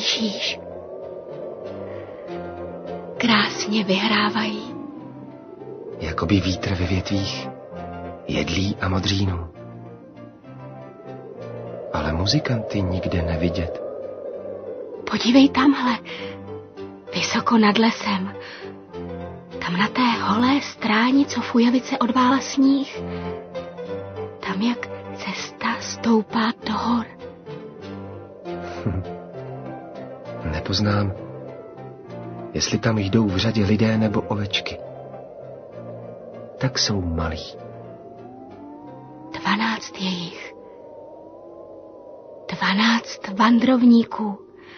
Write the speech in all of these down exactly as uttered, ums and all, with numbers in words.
Slyšíš? Krásně vyhrávají. Jakoby vítr ve větvích, jedlí a modřínů. Ale muzikanty nikde nevidět. Podívej tamhle, vysoko nad lesem. Tam na té holé stráni, co v Ujavice odvála sníh. Tam, jak cesta stoupá do hor. Hm. Nepoznám, jestli tam jdou v řadě lidé nebo ovečky. Tak jsou malí. Dvanáct je jich. Dvanáct vandrovníků.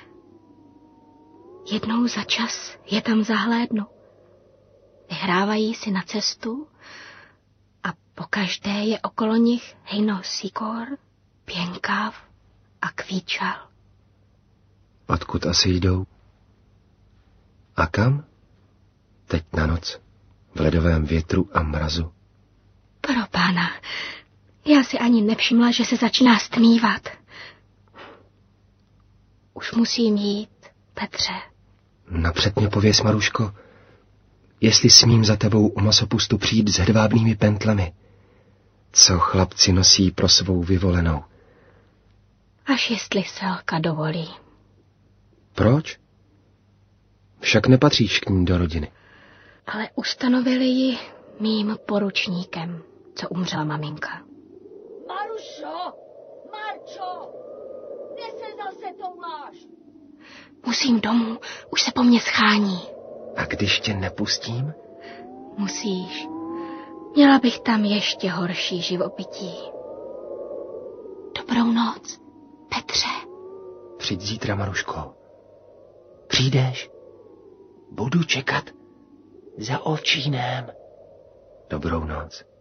Jednou za čas je tam zahlédnu. Vyhrávají si na cestu a pokaždé je okolo nich hejno sikor, pěnkav a kvíčal. Odkud asi jdou? A kam? Teď na noc, v ledovém větru a mrazu. Pro pána, já si ani nevšimla, že se začíná stmívat. Už musím jít, Petře. Napřed mě pověs, Maruško, jestli smím za tebou u masopustu přijít s hedvábnými pentlemi, co chlapci nosí pro svou vyvolenou. Až jestli Selka dovolí. Proč? Však nepatříš k ní do rodiny. Ale ustanovili ji mým poručníkem, co umřela maminka. Marušo! Marčo! Kde se zase touláš? Musím domů, už se po mně schání. A když tě nepustím? Musíš. Měla bych tam ještě horší živobytí. Dobrou noc, Petře. Přijď zítra, Maruško. Přijdeš? Budu čekat za ovčínem. Dobrou noc.